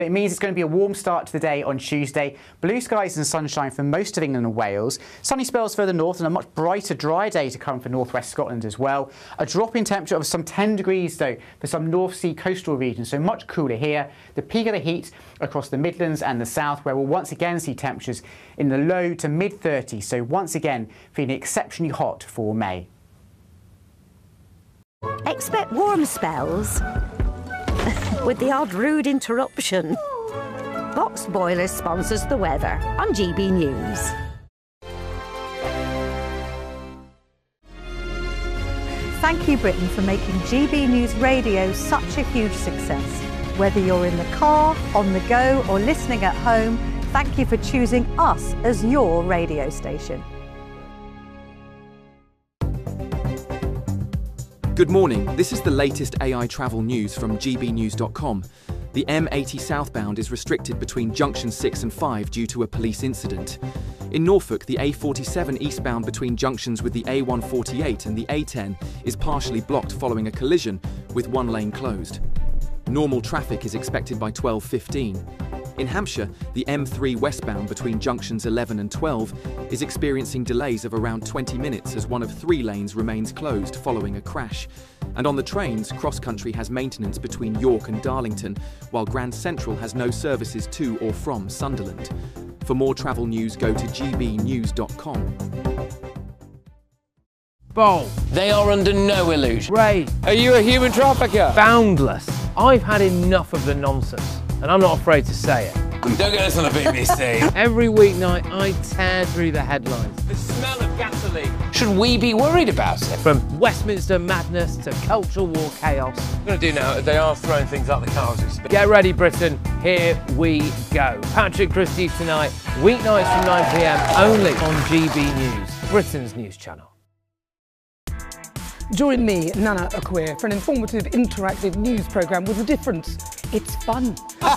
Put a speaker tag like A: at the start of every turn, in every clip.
A: It means it's going to be a warm start to the day on Tuesday. Blue skies and sunshine for most of England and Wales. Sunny spells further north and a much brighter, dry day to come for northwest Scotland as well. A drop in temperature of some 10 degrees though for some North Sea coastal regions, so much cooler here. The peak of the heat across the Midlands and the south, where we'll once again see temperatures in the low to mid 30s, so once again feeling exceptionally hot for May.
B: Expect warm spells with the odd rude interruption. Box Boilers sponsors the weather on GB News.
C: Thank you, Britain, for making GB News Radio such a huge success. Whether you're in the car, on the go, or listening at home, thank you for choosing us as your radio station.
D: Good morning, this is the latest AI travel news from gbnews.com. The M80 southbound is restricted between junctions 6 and 5 due to a police incident. In Norfolk, the A47 eastbound between junctions with the A148 and the A10 is partially blocked following a collision, with one lane closed. Normal traffic is expected by 12:15. In Hampshire, the M3 westbound between junctions 11 and 12 is experiencing delays of around 20 minutes as one of 3 lanes remains closed following a crash. And on the trains, Cross Country has maintenance between York and Darlington, while Grand Central has no services to or from Sunderland. For more travel news, go to gbnews.com.
E: Bold.
F: They are under no illusion.
E: Ray.
F: Are you a human trafficker?
E: Boundless. I've had enough of the nonsense, and I'm not afraid to say it.
F: Don't get us on the BBC.
E: Every weeknight, I tear through the headlines.
F: The smell of gasoline. Should we be worried about it?
E: From Westminster madness to cultural war chaos.
F: What I'm going to do now, they are throwing things out the car as we speak.
E: Get ready, Britain. Here we go. Patrick Christie tonight, weeknights from 9 p.m, only on GB News, Britain's news channel.
G: Join me, Nana Akwe, for an informative, interactive news programme with a difference. It's fun.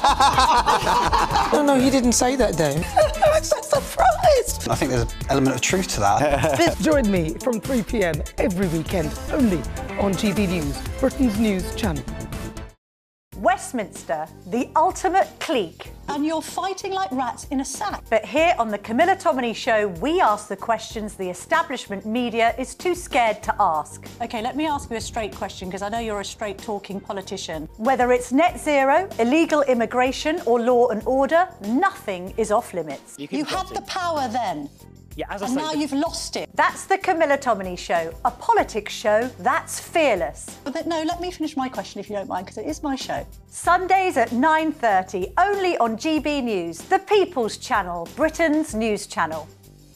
H: No, he didn't say that, Dave.
G: I'm so surprised.
H: I think there's an element of truth to that.
G: Join me from 3 p.m. every weekend, only on GB News, Britain's news channel.
C: Westminster, the ultimate clique.
I: And you're fighting like rats in a sack.
C: But here on the Camilla Tominey Show, we ask the questions the establishment media is too scared to ask.
I: OK, let me ask you a straight question, because I know you're a straight-talking politician.
C: Whether it's net zero, illegal immigration or law and order, nothing is off limits.
I: You had the power then.
C: Yeah, as I
I: and
C: say,
I: now you've lost it.
C: That's the Camilla Tominey Show, a politics show that's fearless.
I: But no, let me finish my question if you don't mind, because it is my show.
C: Sundays at 9:30, only on GB News, the People's Channel, Britain's news channel.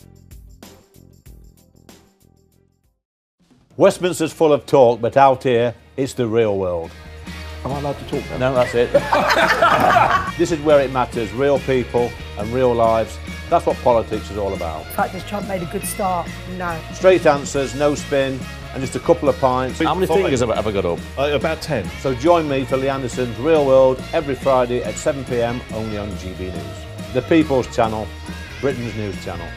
J: Westminster's full of talk, but out here, it's the real world.
K: Am I allowed to talk now?
J: No, that's it. This is where it matters, real people and real lives. That's what politics is all about.
G: In fact, has Trump made a good start? No.
J: Straight answers, no spin, and just a couple of pints.
K: How many fingers have I got up? About 10.
J: So join me for Lee Anderson's Real World every Friday at 7 p.m, only on GB News. The People's Channel, Britain's news channel.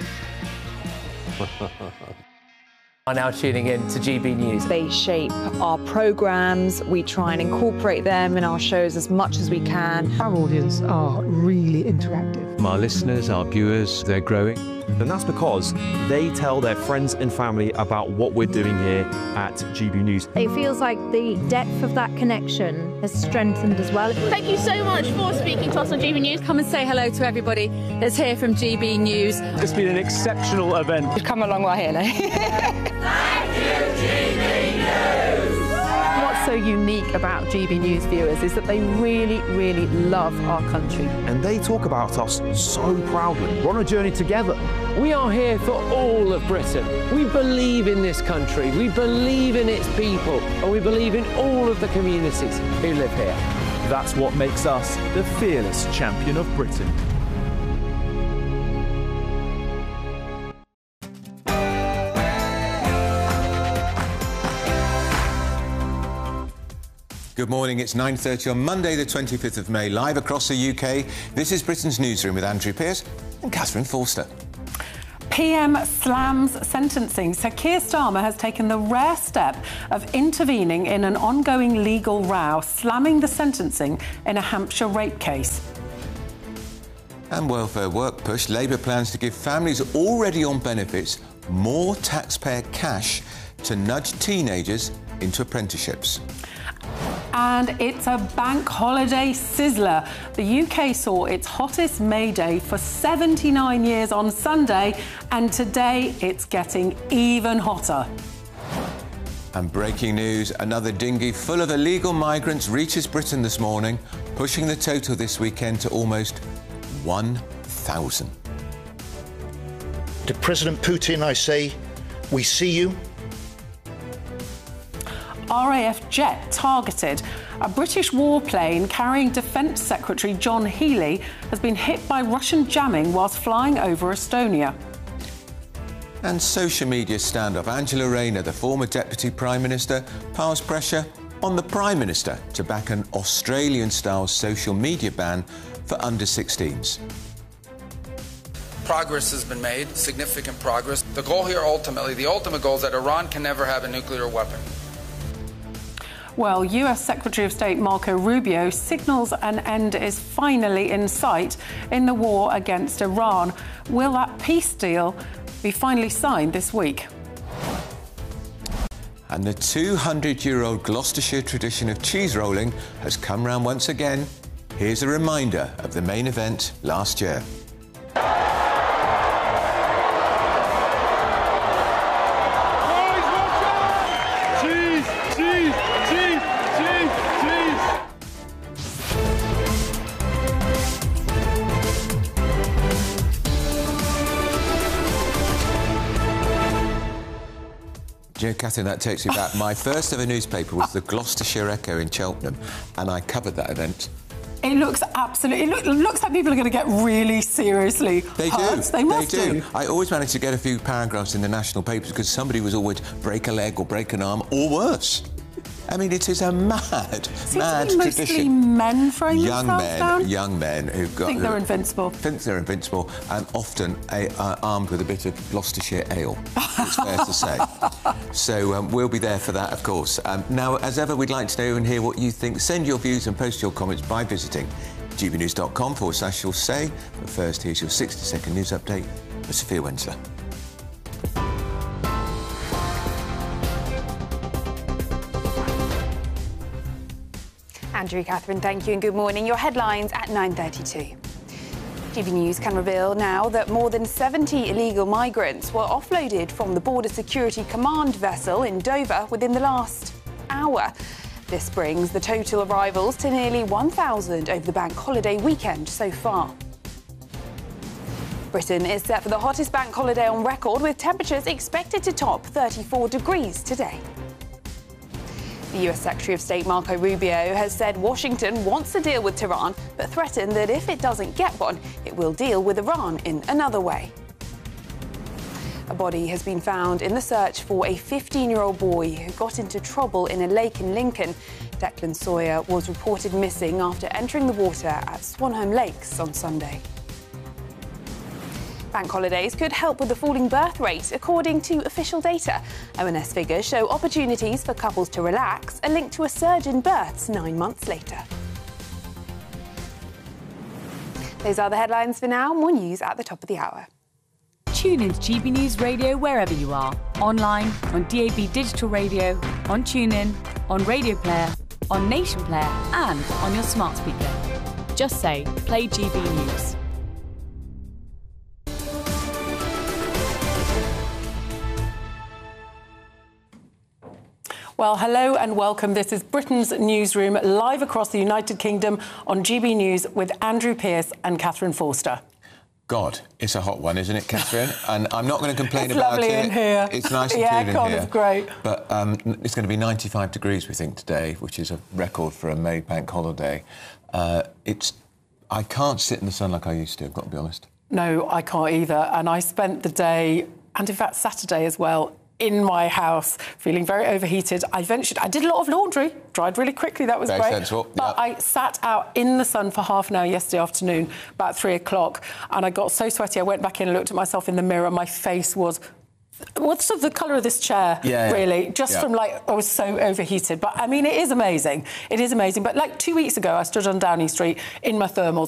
E: Are now tuning in to GB News.
L: They shape our programmes, we try and incorporate them in our shows as much as we can.
G: Our audience are really interactive.
M: My listeners, our viewers, they're growing.
N: And that's because they tell their friends and family about what we're doing here at GB News.
O: It feels like the depth of that connection has strengthened as well.
P: Thank you so much for speaking to us on GB News.
Q: Come and say hello to everybody that's here from GB News.
R: It's been an exceptional event.
Q: We've come a long way here now.
P: Thank you, GB News!
S: What's so unique about GB News viewers is that they really, really love our country.
N: And they talk about us so proudly.
E: We're on a journey together. We are here for all of Britain. We believe in this country, we believe in its people, and we believe in all of the communities who live here.
N: That's what makes us the fearless champion of Britain.
T: Good morning, it's 9:30 on Monday the 25th of May, live across the UK. This is Britain's Newsroom with Andrew Pearce and Catherine Forster.
I: PM slams sentencing. So Keir Starmer has taken the rare step of intervening in an ongoing legal row, slamming the sentencing in a Hampshire rape case.
T: And welfare work push. Labour plans to give families already on benefits more taxpayer cash to nudge teenagers into apprenticeships.
I: And it's a bank holiday sizzler. The UK saw its hottest May Day for 79 years on Sunday, and today it's getting even hotter.
T: And breaking news, another dinghy full of illegal migrants reaches Britain this morning, pushing the total this weekend to almost 1,000.
U: To President Putin, I say, we see you.
I: RAF jet targeted. A British warplane carrying Defence Secretary John Healey has been hit by Russian jamming whilst flying over Estonia.
T: And social media standoff. Angela Rayner, the former Deputy Prime Minister, piles pressure on the Prime Minister to back an Australian-style social media ban for under-16s.
F: Progress has been made, significant progress. The goal here ultimately, the ultimate goal is that Iran can never have a nuclear weapon.
I: Well, US Secretary of State Marco Rubio signals an end is finally in sight in the war against Iran. Will that peace deal be finally signed this week?
T: And the 200-year-old Gloucestershire tradition of cheese rolling has come round once again. Here's a reminder of the main event last year. Catherine, that takes me back. My first ever newspaper was the Gloucestershire Echo in Cheltenham, and I covered that event.
I: It looks absolutely... It looks like people are going to get really seriously hurt. They must do.
T: I always managed to get a few paragraphs in the national papers because somebody was always break a leg or break an arm, or worse. I mean, it is a mad tradition.
I: Mostly men throwing themselves down?
T: Young men who've got...
I: Think they're invincible.
T: Think they're invincible, and often armed with a bit of Gloucestershire ale, it's fair to say. So we'll be there for that, of course. Now, as ever, we'd like to know and hear what you think. Send your views and post your comments by visiting gbnews.com/you'll say. But first, here's your 60-second news update with Sophia Wensler.
V: Andrew, Catherine, thank you and good morning. Your headlines at 9:32. GB News can reveal now that more than 70 illegal migrants were offloaded from the Border Security Command vessel in Dover within the last hour. This brings the total arrivals to nearly 1,000 over the bank holiday weekend so far. Britain is set for the hottest bank holiday on record, with temperatures expected to top 34 degrees today. The US Secretary of State Marco Rubio has said Washington wants to deal with Tehran, but threatened that if it doesn't get one, it will deal with Iran in another way. A body has been found in the search for a 15-year-old boy who got into trouble in a lake in Lincoln. Declan Sawyer was reported missing after entering the water at Swanholme Lakes on Sunday. Bank holidays could help with the falling birth rate, according to official data. ONS figures show opportunities for couples to relax are linked to a surge in births 9 months later. Those are the headlines for now. More news at the top of the hour.
W: Tune in to GB News Radio wherever you are. Online, on DAB Digital Radio, on TuneIn, on Radio Player, on Nation Player and on your smart speaker. Just say, play GB News.
I: Well, hello and welcome. This is Britain's newsroom, live across the United Kingdom on GB News with Andrew Pearce and Catherine Forster.
T: God, it's a hot one, isn't it, Catherine? And I'm not going to complain
I: it's
T: about it.
I: It's lovely in here.
T: It's nice and
I: cool
T: in here.
I: It's great.
T: But it's going to be 95 degrees, we think, today, which is a record for a May bank holiday. I can't sit in the sun like I used to, I've got to be honest.
I: No, I can't either. And I spent the day, and in fact Saturday as well, in my house, feeling very overheated. I did a lot of laundry, dried really quickly, that was
T: very
I: great.
T: Sensible.
I: But I sat out in the sun for half an hour yesterday afternoon, about 3 o'clock, and I got so sweaty, I went back in and looked at myself in the mirror. My face was... What's sort of the colour of this chair, really? Just from, like, I was so overheated. But, I mean, it is amazing. It is amazing. But, like, 2 weeks ago, I stood on Downing Street in my thermals.